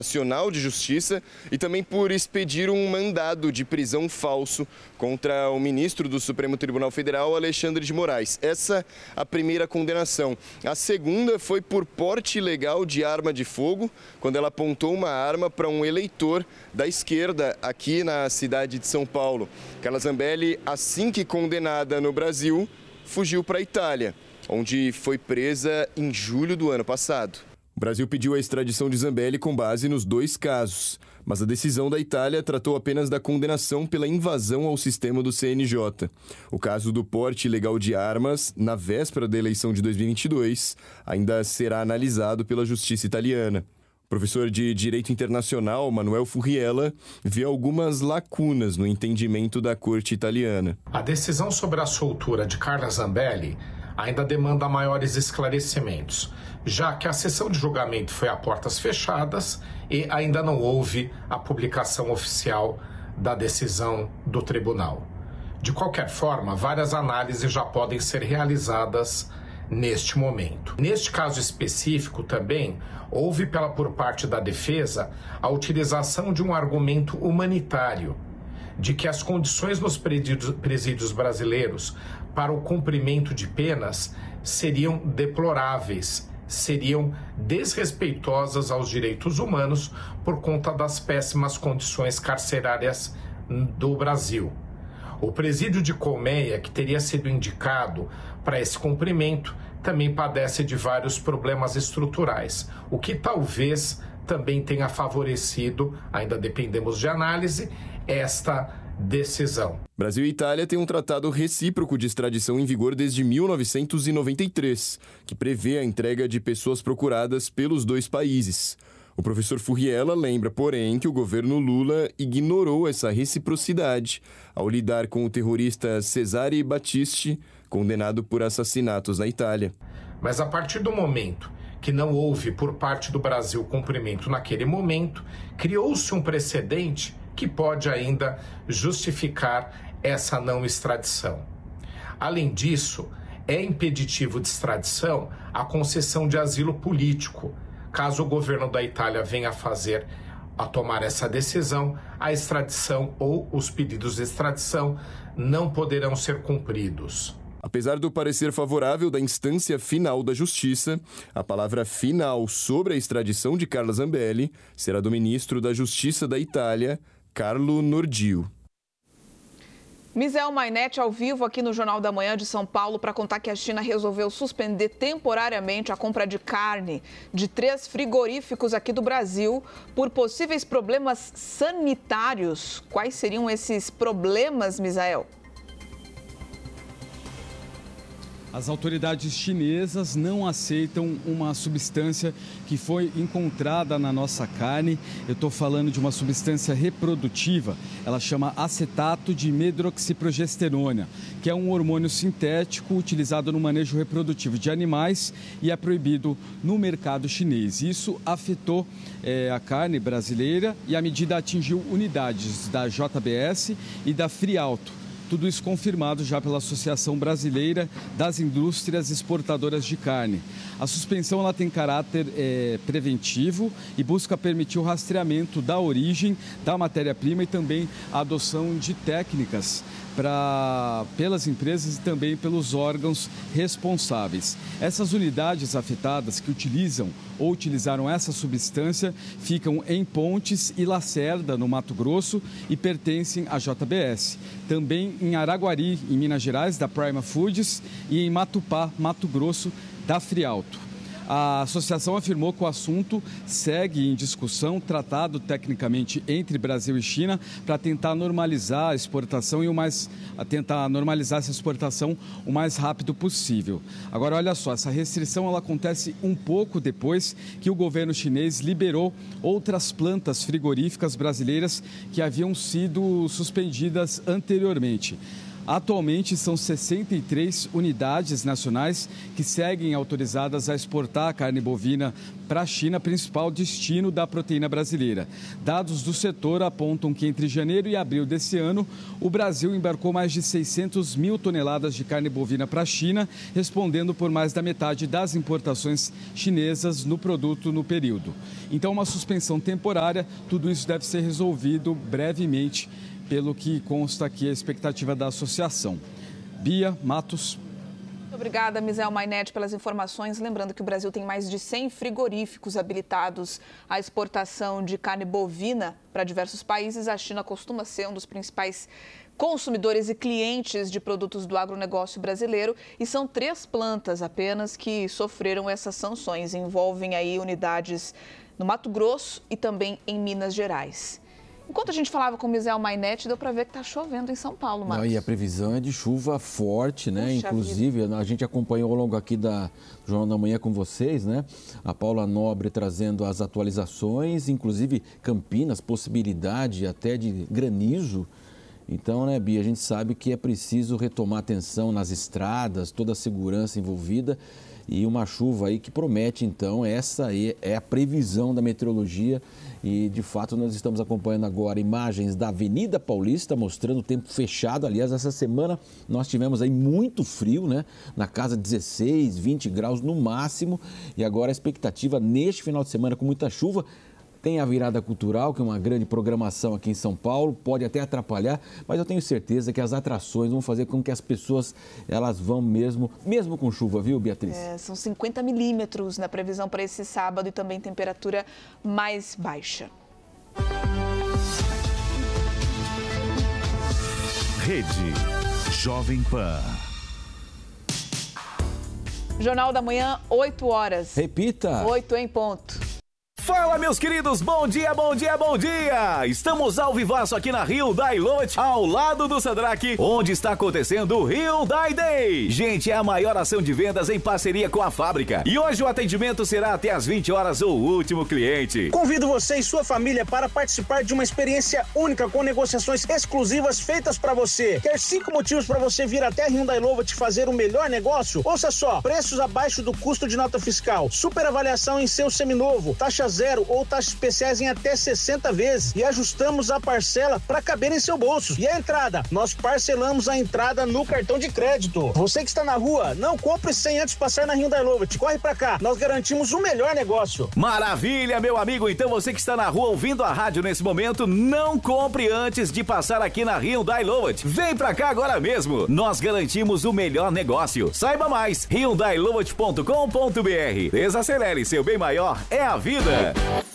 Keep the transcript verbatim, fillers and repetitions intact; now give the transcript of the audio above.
Nacional de Justiça e também por expedir um mandado de prisão falso contra o ministro do Supremo Tribunal Federal, Alexandre de Moraes. Essa a primeira condenação. A segunda foi por porte ilegal de arma de fogo, quando ela apontou uma arma para um eleitor da esquerda aqui na cidade de São Paulo. Carla Zambelli, assim que condenada no Brasil, fugiu para a Itália, onde foi presa em julho do ano passado. O Brasil pediu a extradição de Zambelli com base nos dois casos, mas a decisão da Itália tratou apenas da condenação pela invasão ao sistema do C N J. O caso do porte ilegal de armas, na véspera da eleição de dois mil e vinte e dois, ainda será analisado pela justiça italiana. O professor de Direito Internacional, Manuel Furriela, vê algumas lacunas no entendimento da corte italiana. A decisão sobre a soltura de Carla Zambelli ainda demanda maiores esclarecimentos, já que a sessão de julgamento foi a portas fechadas e ainda não houve a publicação oficial da decisão do tribunal. De qualquer forma, várias análises já podem ser realizadas neste momento. Neste caso específico também, houve pela, por parte da defesa a utilização de um argumento humanitário, de que as condições nos presídios, presídios brasileiros para o cumprimento de penas seriam deploráveis, seriam desrespeitosas aos direitos humanos por conta das péssimas condições carcerárias do Brasil. O presídio de Colmeia, que teria sido indicado para esse cumprimento, também padece de vários problemas estruturais, o que talvez também tenha favorecido, ainda dependemos de análise, esta decisão. Brasil e Itália têm um tratado recíproco de extradição em vigor desde mil novecentos e noventa e três, que prevê a entrega de pessoas procuradas pelos dois países. O professor Furriela lembra, porém, que o governo Lula ignorou essa reciprocidade ao lidar com o terrorista Cesare Battisti, condenado por assassinatos na Itália. Mas a partir do momento que não houve por parte do Brasil cumprimento naquele momento, criou-se um precedente que pode ainda justificar essa não extradição. Além disso, é impeditivo de extradição a concessão de asilo político. Caso o governo da Itália venha a fazer, a tomar essa decisão, a extradição ou os pedidos de extradição não poderão ser cumpridos. Apesar do parecer favorável da instância final da Justiça, a palavra final sobre a extradição de Carla Zambelli será do ministro da Justiça da Itália, Carlo Nordio. Misael Mainetti ao vivo aqui no Jornal da Manhã de São Paulo para contar que a China resolveu suspender temporariamente a compra de carne de três frigoríficos aqui do Brasil por possíveis problemas sanitários. Quais seriam esses problemas, Misael? As autoridades chinesas não aceitam uma substância que foi encontrada na nossa carne. Eu estou falando de uma substância reprodutiva, ela chama acetato de medroxiprogesterona, que é um hormônio sintético utilizado no manejo reprodutivo de animais e é proibido no mercado chinês. Isso afetou é, a carne brasileira e a medida atingiu unidades da J B S e da Frialto. Tudo isso confirmado já pela Associação Brasileira das Indústrias Exportadoras de Carne. A suspensão ela tem caráter é, preventivo e busca permitir o rastreamento da origem da matéria-prima e também a adoção de técnicas pra, pelas empresas e também pelos órgãos responsáveis. Essas unidades afetadas que utilizam ou utilizaram essa substância ficam em Pontes e Lacerda, no Mato Grosso, e pertencem à J B S. Também em Araguari, em Minas Gerais, da Prima Foods, e em Matupá, Mato Grosso, da Frialto. A associação afirmou que o assunto segue em discussão, tratado tecnicamente entre Brasil e China, para tentar normalizar a exportação e o mais, a tentar normalizar essa exportação o mais rápido possível. Agora, olha só, essa restrição ela acontece um pouco depois que o governo chinês liberou outras plantas frigoríficas brasileiras que haviam sido suspendidas anteriormente. Atualmente, são sessenta e três unidades nacionais que seguem autorizadas a exportar a carne bovina para a China, principal destino da proteína brasileira. Dados do setor apontam que entre janeiro e abril desse ano, o Brasil embarcou mais de seiscentas mil toneladas de carne bovina para a China, respondendo por mais da metade das importações chinesas no produto no período. Então, uma suspensão temporária, tudo isso deve ser resolvido brevemente, pelo que consta aqui a expectativa da associação. Bia Matos. Muito obrigada, Misael Mainetti, pelas informações. Lembrando que o Brasil tem mais de cem frigoríficos habilitados à exportação de carne bovina para diversos países. A China costuma ser um dos principais consumidores e clientes de produtos do agronegócio brasileiro. E são três plantas apenas que sofreram essas sanções. Envolvem aí unidades no Mato Grosso e também em Minas Gerais. Enquanto a gente falava com o Misael Mainetti, deu para ver que está chovendo em São Paulo, Marcos. Não, e a previsão é de chuva forte, né? Puxa Inclusive, vida. A gente acompanhou ao longo aqui da Jornal da Manhã com vocês, né? A Paula Nobre trazendo as atualizações, inclusive Campinas, possibilidade até de granizo. Então, né, Bia, a gente sabe que é preciso retomar atenção nas estradas, toda a segurança envolvida. E uma chuva aí que promete, então, essa aí é a previsão da meteorologia. E, de fato, nós estamos acompanhando agora imagens da Avenida Paulista, mostrando o tempo fechado. Aliás, essa semana nós tivemos aí muito frio, né? Na casa de dezesseis, vinte graus no máximo. E agora a expectativa neste final de semana com muita chuva. Tem a virada cultural, que é uma grande programação aqui em São Paulo, pode até atrapalhar, mas eu tenho certeza que as atrações vão fazer com que as pessoas, elas vão mesmo, mesmo com chuva, viu, Beatriz? É, são cinquenta milímetros na previsão para esse sábado e também temperatura mais baixa. Rede Jovem Pan. Jornal da Manhã, oito horas. Repita. oito em ponto. Fala, meus queridos, bom dia, bom dia, bom dia! Estamos ao vivaço aqui na Hyundai Lowet, ao lado do Sadraque, onde está acontecendo o Hyundai Day. Gente, é a maior ação de vendas em parceria com a fábrica. E hoje o atendimento será até às vinte horas, o último cliente. Convido você e sua família para participar de uma experiência única com negociações exclusivas feitas para você. Quer cinco motivos para você vir até a Hyundai Lowet fazer o melhor negócio? Ouça só, preços abaixo do custo de nota fiscal, super avaliação em seu seminovo, taxa zero ou taxas especiais em até sessenta vezes e ajustamos a parcela para caber em seu bolso. E a entrada? Nós parcelamos a entrada no cartão de crédito. Você que está na rua, não compre sem antes passar na Hyundai Lowet. Corre para cá, nós garantimos o melhor negócio. Maravilha, meu amigo. Então você que está na rua ouvindo a rádio nesse momento, não compre antes de passar aqui na Hyundai Lowet. Vem para cá agora mesmo. Nós garantimos o melhor negócio. Saiba mais, hyundai lowet ponto com ponto br. Desacelere, seu bem maior é a vida.